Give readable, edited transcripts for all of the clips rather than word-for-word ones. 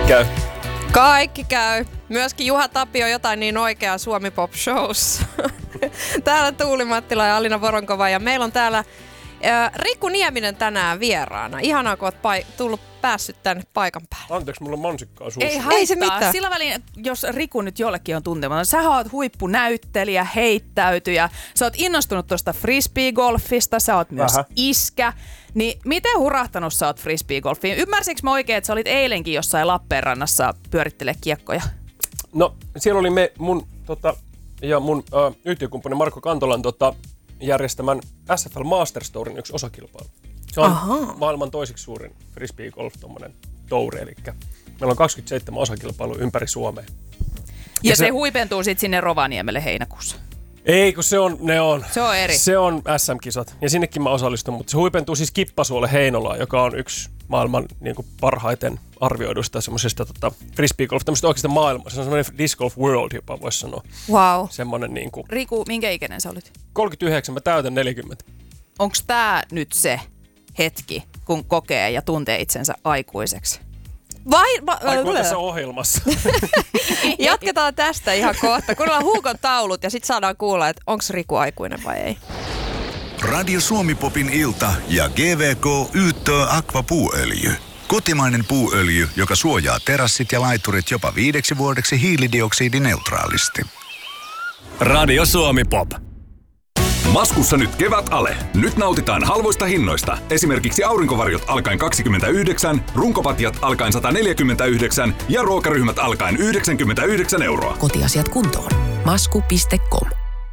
käy. Kaikki käy. Myöskin Juha Tapio jotain niin oikeaa Suomi Pop Shows. Täällä Tuuli Mattila ja Alina Voronkova ja meillä on täällä Riku Nieminen tänään vieraana. Ihanaa, kun oot päässyt tänne paikan päälle. Anteeksi, mulla on mansikkaa suussa. Ei haittaa. Se mitään. Sillä välin, jos Riku nyt jollekin on tuntematon, sä oot huippunäyttelijä, heittäytyjä, sä oot innostunut tuosta frisbee-golfista, sä oot myös iskä. Niin miten hurahtanut sä oot frisbee-golfiin? Ymmärsinkö mä oikein, että sä olit eilenkin jossain Lappeenrannassa pyörittele kiekkoja? No, siellä oli mun yhtiökumppani Marko Kantolan järjestämän SFL Masters Tourin yksi osakilpailu. Se on maailman toiseksi suurin frisbee-golf touri, eli meillä on 27 osakilpailua ympäri Suomea. Ja se huipentuu sitten sinne Rovaniemelle heinäkuussa. Ei, kun se on eri. Se on SM-kisat ja sinnekin mä osallistun, mutta se huipentuu siis Kippasuolle Heinolaan, joka on yksi maailman niin kuin parhaiten arvioidusta semmoisesta frisbee-golf, tämmöistä oikeasta maailmaa. Se on semmoinen disc golf world, jopa voisi sanoa. Wow. Semmoinen niin kuin... Riku, minkä ikäinen sä olit? 39, mä täytän 40. Onko tää nyt se hetki, kun kokee ja tuntee itsensä aikuiseksi? Aiku tässä ohjelmassa. Jatketaan tästä ihan kohta. Kuunnellaan Huukon taulut ja sitten saadaan kuulla, että onko Riku aikuinen vai ei. Radio Suomi-popin ilta ja GVK Yyttö Aqua puuöljy. Kotimainen puuöljy, joka suojaa terassit ja laiturit jopa 5 vuodeksi hiilidioksidineutraalisti. Radio Suomi-pop. Maskussa nyt kevät ale. Nyt nautitaan halvoista hinnoista. Esimerkiksi aurinkovarjot alkaen 29, runkopatjat alkaen 149 ja ruokaryhmät alkaen 99 €. Kotiasiat kuntoon. Masku.com.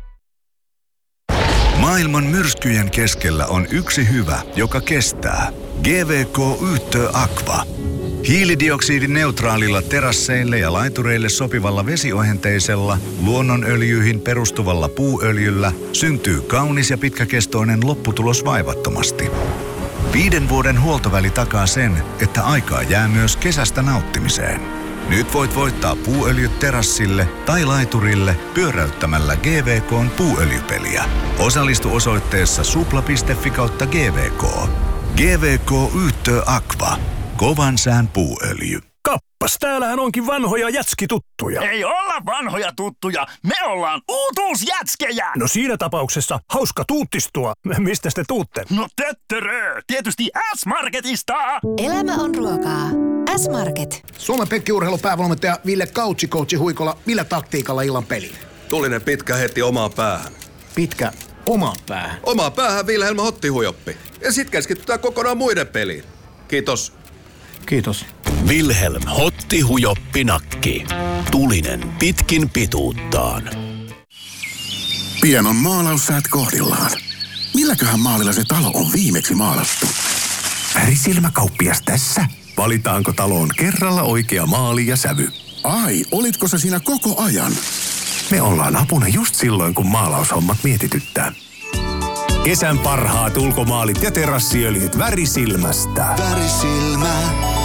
Maailman myrskyjen keskellä on yksi hyvä, joka kestää. GVK Yyttö Aqua. Hiilidioksidineutraalilla terasseille ja laitureille sopivalla vesiohenteisella, luonnonöljyihin perustuvalla puuöljyllä syntyy kaunis ja pitkäkestoinen lopputulos vaivattomasti. 5 vuoden huoltoväli takaa sen, että aikaa jää myös kesästä nauttimiseen. Nyt voit voittaa puuöljyt terassille tai laiturille pyöräyttämällä GVK:n puuöljypeliä. Osallistu osoitteessa supla.fi/GVK. GVK Yyttö Aqua. Kovan sään puuöljy. Kappas, täällähän onkin vanhoja jätskituttuja. Ei olla vanhoja tuttuja, me ollaan uutuusjätskejä! No siinä tapauksessa hauska tuuttistua. Mistä te tuutte? No töttörö, tietysti S-Marketista! Elämä on ruokaa. S-Market. Suomen Pekki-urheilupäävalmentaja Ville Coach Huikola, millä taktiikalla illan peliin? Tulinen pitkä heti omaan päähän. Pitkä omaan päähän? Omaan päähän Vilhelm Hottihujoppi. Ja sit keskitytään kokonaan muiden peliin. Kiitos. Kiitos. Vilhelm Hottihujoppi nakki. Tulinen pitkin pituuttaan. Pian on maalaussäät kohdillaan. Milläköhän maalilla se talo on viimeksi maalattu? Värisilmäkauppias tässä. Valitaanko taloon kerralla oikea maali ja sävy? Ai, olitko sä siinä koko ajan? Me ollaan apuna just silloin, kun maalaushommat mietityttää. Kesän parhaat ulkomaalit ja terassiöljyt Värisilmästä. Värisilmä.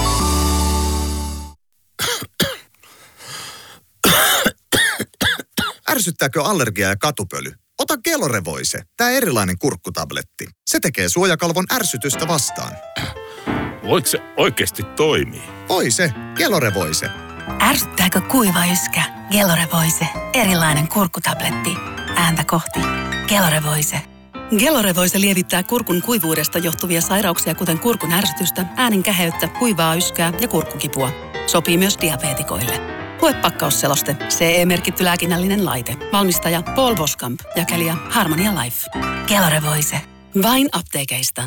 Ärsyttääkö allergia ja katupöly? Ota Gelorevoise, tää erilainen kurkkutabletti. Se tekee suojakalvon ärsytystä vastaan. Voiko se oikeasti toimii? Voi se, Gelorevoise. Ärsyttääkö kuiva yskä? Gelorevoise. Erilainen kurkkutabletti. Ääntä kohti. Gelorevoise. Gelorevoise lievittää kurkun kuivuudesta johtuvia sairauksia, kuten kurkun ärsytystä, äänen käheyttä, kuivaa yskää ja kurkkukipua. Sopii myös diabeetikoille. Lue pakkausseloste. CE-merkitty lääkinnällinen laite. Valmistaja Paul Boskamp. Jakelija Harmonia Life. Gelorevoise. Vain apteekeista.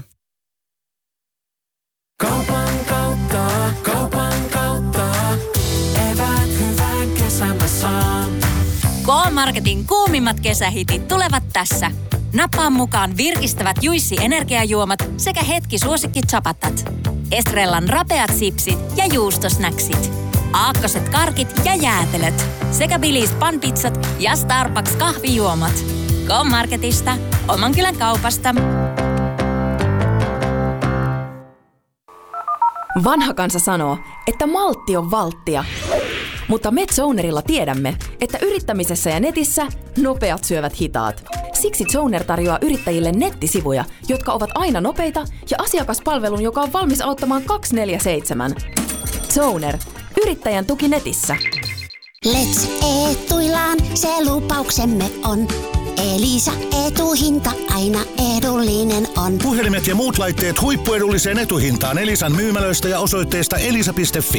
Kaupan kautta. Eväät hyvän kesän mä saan. K-Marketin kuumimmat kesähitit tulevat tässä. Nappaa mukaan virkistävät Juicy energiajuomat sekä hetki suosikki chapatat. Estrellan rapeat sipsit ja juustosnäksit. Aakkoset karkit ja jäätelöt. Sekä Billy's panpizzat ja Starbucks kahvijuomat. K-Marketista, oman kylän kaupasta. Vanha kansa sanoo, että maltti on valttia. Mutta MedZonerilla tiedämme, että yrittämisessä ja netissä nopeat syövät hitaat. Siksi Zoner tarjoaa yrittäjille nettisivuja, jotka ovat aina nopeita ja asiakaspalvelun, joka on valmis auttamaan 24/7. Zoner. Yrittäjän tuki netissä. Let's Etuillaan, se lupauksemme on. Elisa Etuhinta, aina edullinen on. Puhelimet ja muut laitteet huippuedulliseen etuhintaan Elisan myymälöistä ja osoitteesta elisa.fi.